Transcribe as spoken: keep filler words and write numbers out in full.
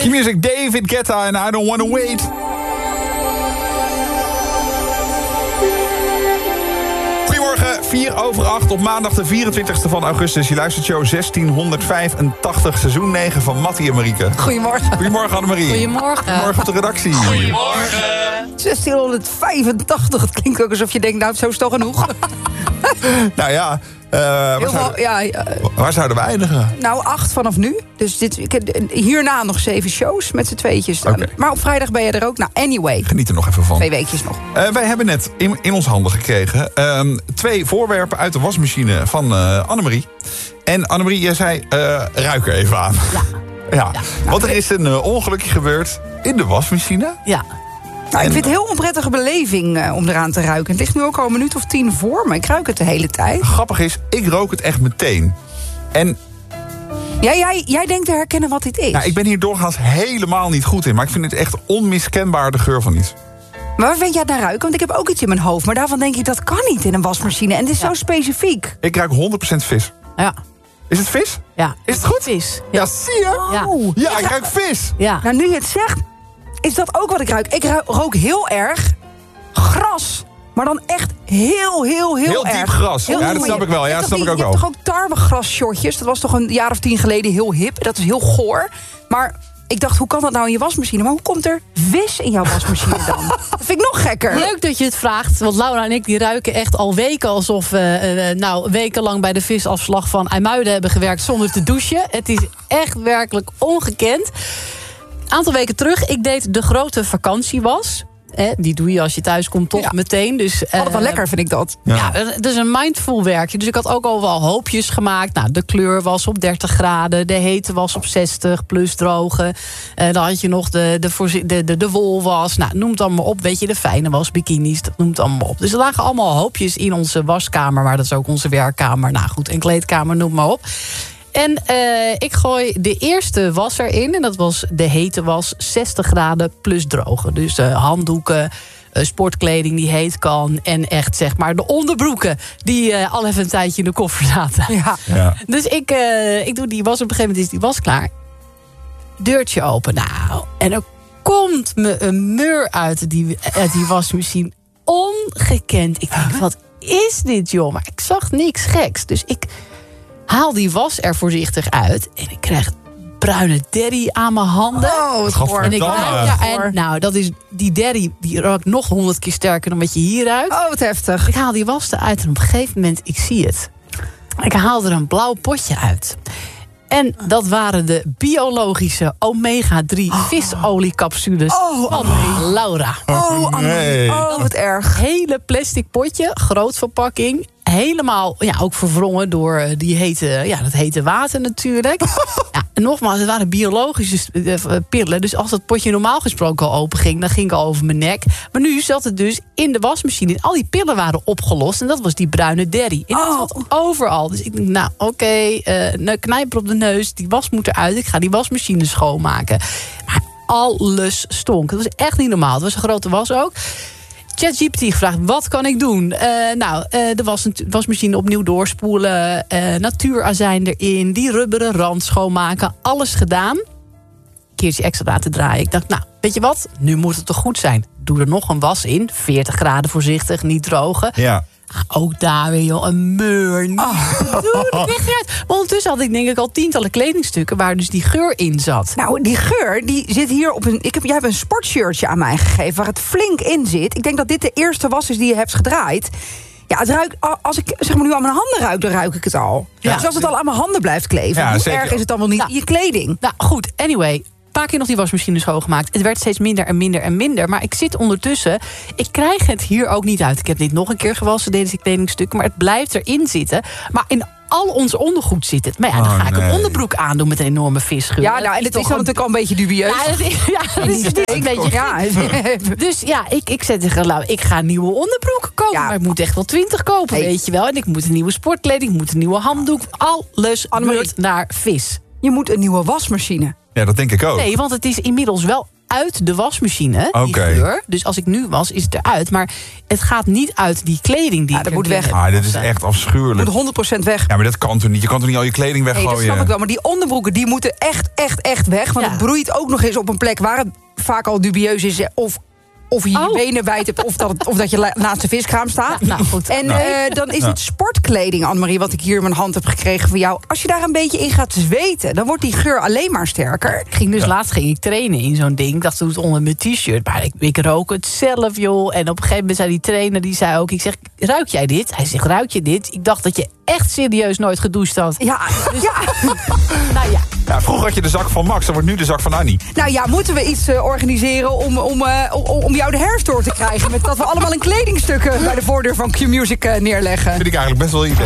Q-Music, David Guetta en I Don't Wanna Wait. Goedemorgen, vier over acht op maandag de vierentwintigste van augustus. Je luistert show zestienhonderdvijfentachtig, seizoen negen van Mattie en Marieke. Goedemorgen. Goedemorgen Annemarie. Goedemorgen. Goedemorgen op de redactie. Goedemorgen. zestienhonderdvijfentachtig, het klinkt ook alsof je denkt, nou, zo is toch genoeg. Nou ja, uh, waar, Heel zouden, veel, ja, uh, waar zouden we eindigen? nou, acht vanaf nu. Dus dit, ik, hierna nog zeven shows met z'n tweetjes. Okay. Maar op vrijdag ben je er ook. Nou, anyway. Geniet er nog even van. Twee weekjes nog. Uh, wij hebben net in, in ons handen gekregen uh, twee voorwerpen uit de wasmachine van uh, Annemarie. En Annemarie, jij zei, uh, ruik er even aan. Ja. Ja, ja. Want er is een uh, ongelukje gebeurd in de wasmachine. Ja. Nou, ik vind het een heel onprettige beleving uh, om eraan te ruiken. Het ligt nu ook al een minuut of tien voor me. Ik ruik het de hele tijd. Grappig is, ik rook het echt meteen. En Ja, jij, jij denkt te herkennen wat dit is. nou, ik ben hier doorgaans helemaal niet goed in. Maar ik vind het echt onmiskenbaar de geur van iets. Maar waar vind jij het naar ruiken? Want ik heb ook iets in mijn hoofd. Maar daarvan denk ik, dat kan niet in een wasmachine. En het is Ja. zo specifiek. Ik ruik honderd procent vis. Ja. Is het vis? Ja. Is het goed? Vis. Ja, zie je? Ja. Oh. Ja, ik ruik vis. Ja. Nou, nu je het zegt, is dat ook wat ik ruik. Ik ruik, rook heel erg gras. Maar dan echt heel, heel, heel, Heel erg. diep gras. Heel Ja, dat diep. snap ik wel. Ja, Je hebt dat toch snap ik die- ook Je wel. hebt toch ook tarwegrasshortjes? Dat was toch een jaar of tien geleden heel hip. Dat is heel goor. Maar ik dacht, hoe kan dat nou in je wasmachine? Maar hoe komt er vis in jouw wasmachine dan? Dat vind ik nog gekker. Leuk dat je het vraagt, want Laura en ik die ruiken echt al weken... alsof we uh, nou, wekenlang bij de visafslag van IJmuiden hebben gewerkt zonder te douchen. Het is echt werkelijk ongekend. Een aantal weken terug, ik deed de grote vakantiewas. Eh, die doe je als je thuis komt toch Ja. meteen. Dus, uh, Altijd wel lekker, vind ik dat. Ja. Ja, het is een mindful werkje. Dus ik had ook al wel hoopjes gemaakt. Nou, de kleur was op dertig graden. De hete was op zestig, plus droge. Uh, dan had je nog de, de, voorzi- de, de, de wol was. Nou, noem het allemaal op. Weet je, de fijne was, bikinis, dat noemt het allemaal op. Dus er lagen allemaal hoopjes in onze waskamer. Maar dat is ook onze werkkamer. Nou goed, en kleedkamer, noem maar op. En uh, ik gooi de eerste was erin. En dat was de hete was, zestig graden plus droge. Dus uh, handdoeken, uh, sportkleding die heet kan. En echt zeg maar de onderbroeken die uh, al even een tijdje in de koffer zaten. Ja. Ja. Dus ik, uh, ik doe die was. Op een gegeven moment is die was klaar. Deurtje open. Nou, en er komt me een meur uit die, uit die wasmachine. Ongekend. Ik denk, wat is dit, joh? Maar ik zag niks geks. Dus ik haal die was er voorzichtig uit. En ik krijg bruine derry aan mijn handen. Oh, wat goor. En ik Gadverdamme. ruik, ja, en nou, dat is die derry, die ruikt nog honderd keer sterker dan wat je hier ruikt. Oh, wat heftig. Ik haal die was eruit en op een gegeven moment, ik zie het. Ik haal er een blauw potje uit. En dat waren de biologische omega drie visoliecapsules Oh, van Laura. Oh, Anne. Nee. Oh, wat erg. Hele plastic potje, groot verpakking. Helemaal, ja, ook verwrongen door die hete, ja, dat hete water natuurlijk. Ja, en nogmaals, het waren biologische uh, pillen. Dus als dat potje normaal gesproken al open ging, dan ging ik al over mijn nek. Maar nu zat het dus in de wasmachine. En al die pillen waren opgelost. En dat was die bruine derry. En dat Oh. zat overal. Dus ik denk, nou, oké, okay, uh, knijper op de neus. Die was moet eruit. Ik ga die wasmachine schoonmaken. Maar alles stonk. Het was echt niet normaal. Het was een grote was ook. ChatGPT gevraagd, wat kan ik doen? Uh, nou, uh, de was, wasmachine opnieuw doorspoelen. Uh, natuurazijn erin. Die rubberen rand schoonmaken. Alles gedaan. Een keertje extra laten draaien. Ik dacht, nou, weet je wat? Nu moet het toch goed zijn. Doe er nog een was in. veertig graden voorzichtig, niet drogen. Ja. Ook daar weer, joh, een meur. Oh. Doe het weg eruit. Maar ondertussen had ik denk ik al tientallen kledingstukken waar dus die geur in zat. Nou, die geur, die zit hier op een... Ik heb, jij hebt een sportshirtje aan mij gegeven waar het flink in zit. Ik denk dat dit de eerste was is die je hebt gedraaid. Ja, het ruikt, als ik zeg maar nu aan mijn handen ruik, dan ruik ik het al. Ja. Dus als het al aan mijn handen blijft kleven, Ja, hoe zeker. erg is het dan wel niet Nou, in je kleding? Nou goed, anyway. Een paar keer nog die wasmachine schoongemaakt. Het werd steeds minder en minder en minder. Maar ik zit ondertussen... Ik krijg het hier ook niet uit. Ik heb dit nog een keer gewassen, deze kledingstukken. Maar het blijft erin zitten. Maar in al ons ondergoed zit het. Maar ja, dan Oh, ga ik nee. een onderbroek aandoen met een enorme visgeur. Ja, nou, en het is dan natuurlijk al een beetje dubieus. Ja, dat is, ja, dat is dus een beetje Ja, Dus ja, ik, ik zei tegen Lau, ik ga nieuwe onderbroeken kopen. Ja. Maar ik moet echt wel twintig kopen, Hey. weet je wel. En ik moet een nieuwe sportkleding, ik moet een nieuwe handdoek. Alles Annemarie. beurt naar vis. je moet een nieuwe wasmachine. Ja, dat denk ik ook. Nee, want het is inmiddels wel uit de wasmachine, die Oké. geur. Dus als ik nu was, is het eruit. Maar het gaat niet uit die kleding die Ja, ik dat moet erin weg. heb Ah, dit is gewassen. echt afschuwelijk. moet honderd procent weg. Ja, maar dat kan toch niet? Je kan toch niet al je kleding Nee, weggooien? dat snap ik wel. Maar die onderbroeken die moeten echt, echt, echt weg. Want Ja. het broeit ook nog eens op een plek waar het vaak al dubieus is. Of, of je je Oh. benen wijd hebt. Of dat, het, of dat je la- naast de viskraam staat. Ja, nou, goed. En Nou. eh, dan is Ja. het sportkleding, Annemarie, wat ik hier in mijn hand heb gekregen van jou. Als je daar een beetje in gaat zweten, dan wordt die geur alleen maar sterker. Ik ging dus laatst ging ik trainen in zo'n ding. Ik dacht, doe het onder mijn t-shirt. Maar ik, ik rook het zelf, joh. En op een gegeven moment zei die trainer, die zei ook... Ik zeg, ruik jij dit? Hij zegt, ruik je dit? Ik dacht dat je echt serieus nooit gedoucht had. Ja, ja. Nou ja, Ja, vroeger had je de zak van Max, dan wordt nu de zak van Annie. Nou ja, moeten we iets eh, organiseren om, om, eh, om, om jou de hairstore te krijgen? Met dat we allemaal een kledingstuk eh, bij de voordeur van Q-Music eh, neerleggen. Vind ik eigenlijk best wel een idee.